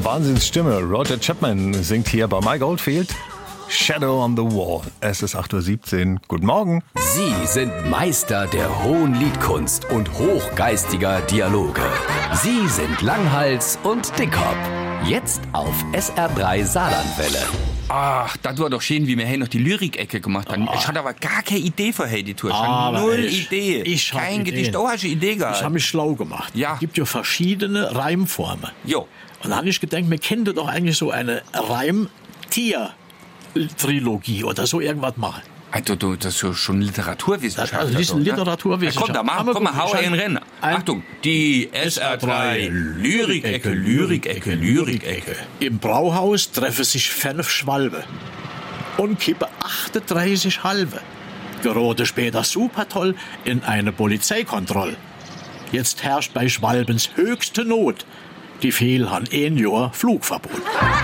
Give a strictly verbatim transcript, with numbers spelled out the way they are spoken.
Wahnsinnsstimme. Roger Chapman singt hier bei Mike Oldfield. Shadow on the Wall. Es ist acht Uhr siebzehn. Guten Morgen. Sie sind Meister der hohen Liedkunst und hochgeistiger Dialoge. Sie sind Langhals und Dickhop. Jetzt auf S R drei Saarlandwelle. Ach, das war doch schön, wie wir hier noch die Lyrik-Ecke gemacht haben. Ich hatte aber gar keine Idee für heute die Tour. Ich Aber null ich- Idee. ich hab Kein Ideen. Gedicht. Oh, hast du Idee gehabt? Ich habe mich schlau gemacht. Ja. Es gibt ja verschiedene Reimformen. Jo. Und da habe ich gedacht, man könnte doch eigentlich so eine Reim-Tier-Trilogie oder so irgendwas machen. Also, du, das ist ja schon Literaturwissenschaft. Das- also, das ist oder? Literaturwissenschaft. Ja, komm, da mach, Aber komm mal, gut, hau ich hab- einen Rennen. Ein- Achtung, die S R drei Lyrik-Ecke, Lyrik-Ecke, Lyrik-Ecke. Im Brauhaus treffen sich fünf Schwalbe und kippen achtunddreißig Halbe. Gerade später super toll in eine Polizeikontrolle. Jetzt herrscht bei Schwalbens höchste Not. Die Fehl han ein Jahr Flugverbot.